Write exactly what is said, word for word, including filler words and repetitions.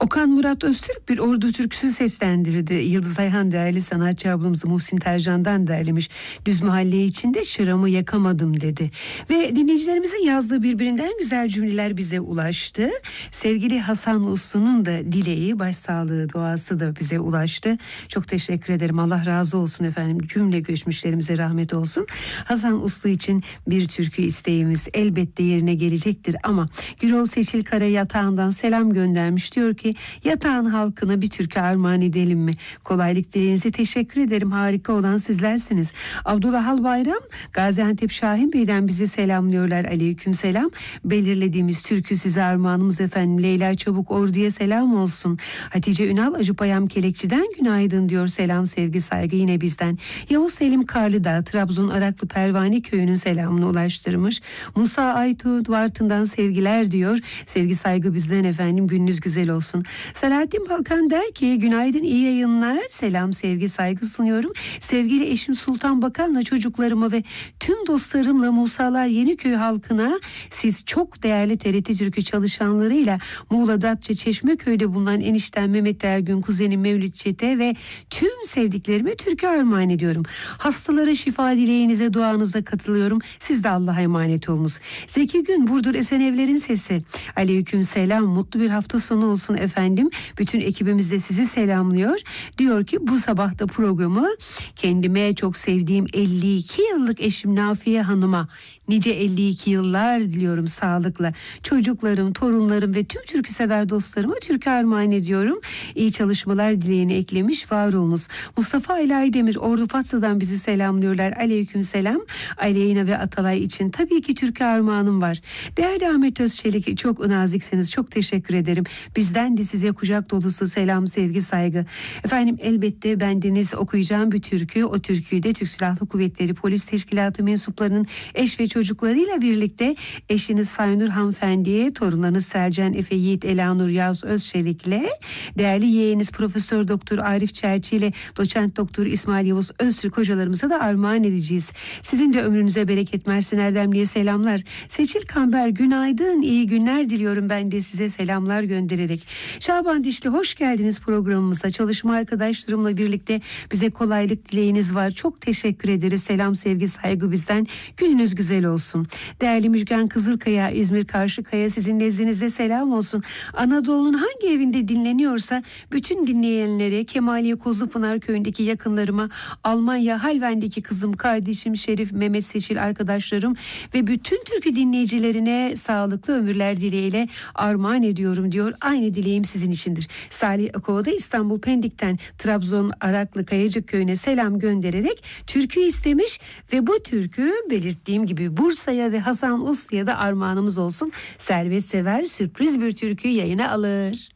Okan Murat Öztürk bir ordu türküsü seslendirdi. Yıldız Ayhan değerli sanatçı ablamız Muhsin Tercan'dan derlemiş. Düz mahalle içinde şıramı yakamadım dedi. Ve dinleyicilerimizin yazdığı birbirinden güzel cümleler bize ulaştı. Sevgili Hasan Uslu'nun da dileği, başsağlığı duası da bize ulaştı. Çok teşekkür ederim. Allah razı olsun efendim. Cümle geçmişlerimize rahmet olsun. Hasan Uslu için bir türkü isteğimiz elbette yerine gelecektir ama Gürol Seçil Kara yatağından selam göndermiş. Diyor ki yatağın halkına bir türkü armağan edelim mi? Kolaylık dileğinize teşekkür ederim. Harika olan sizlersiniz. Abdullah Albayram Gaziantep Şahin Bey'den bizi selamlıyorlar. Aleyküm selam. Belirlediğimiz türkü size armağanımız efendim. Leyla Çabuk Ordu'ya selam olsun. Hatice Ünal Acıpayam Kelekçi'den günaydın diyor. Selam sevgi saygı yine bizden. Yavuz Selim Karlıdağ Trabzon Araklı Pervane Köyü'nün selamını ulaştırmış. Musa Aytu Duvartın'dan sevgiler diyor. Sevgi saygı bizden efendim. Gününüz güzel olsun. Selahattin Balkan der ki günaydın iyi yayınlar. Selam sevgi saygı sunuyorum. Sevgili eşim Sultan Bakan'la çocuklarıma ve tüm dostlarımla Musalar Yeniköy halkına siz çok değerli T R T Türkü çalışanlarıyla Muğla Datça Çeşmeköy'de bulunan enişten Mehmet Ergün, kuzenim Mevlüt Çete ve tüm sevdiklerime türkü armağan ediyorum. Hastalara şifa dileğinize duanıza katılıyorum. Siz de Allah'a emanet olunuz. Zeki Gün Burdur Esenevler'in sesi. Aleyküm selam. Mutlu bir hafta sonu olsun efendim. Bütün ekibimiz de sizi selamlıyor. Diyor ki bu sabah da programı kendime çok sevdiğim elli iki yıllık eşim Nafiye Hanım'a nice elli iki yıllar diliyorum sağlıkla. Çocuklarım, torunlarım ve tüm türkü sever dostlarıma türkü armağan ediyorum. İyi çalışmalar dileğini eklemiş. Var olunuz. Mustafa Ali Aydemir Ordu Fatsa'dan bizi selamlıyorlar. Aleyküm selam. Aleyna ve Atalay için tabii ki türkü armağanım var. Değerli Ahmet Özçelik çok naziksiniz. Çok teşekkür ederim. Bizden de size kucak dolusu selam, sevgi, saygı. Efendim elbette bendeniz okuyacağım bir türkü. O türküyü de Türk Silahlı Kuvvetleri Polis Teşkilatı mensuplarının eş ve çocuklarıyla birlikte eşiniz Saynur Hanımefendi'ye, torunlarınız Sercan Efe Yiğit Elanur Yağız Özçelik'le, değerli yeğeniz Profesör Doktor Arif Çerçi ile Doçent Doktor İsmail Yavuz Öztürk hocalarımıza da armağan edeceğiz. Sizin de ömrünüze bereket Mersin Erdemli'ye selamlar. Seçil Kamber günaydın, iyi günler diliyorum ben de size selamlar göndererek. Şaban Dişli hoş geldiniz programımıza. Çalışma arkadaşlarımla birlikte bize kolaylık dileğiniz var. Çok teşekkür ederiz. Selam, sevgi, saygı bizden. Gününüz güzel olsun. Değerli Müjgan Kızılkaya, İzmir Karşıyaka sizin nezdinize selam olsun. Anadolu'nun hangi evinde dinleniyorsa bütün dinleyenlere, Kemaliye Kozlupınar köyündeki yakınlarıma, Almanya Halven'deki kızım, kardeşim Şerif, Mehmet Seçil arkadaşlarım ve bütün türkü dinleyicilerine sağlıklı ömürler dileğiyle armağan ediyorum diyor. Aynı dileğim sizin içindir. Salih Akova'da İstanbul Pendik'ten Trabzon Araklı Kayacık köyüne selam göndererek türkü istemiş ve bu türkü belirttiğim gibi Bursa'ya ve Hasan Uslu'ya da armağanımız olsun. Servet Sever sürpriz bir türkü yayına alır.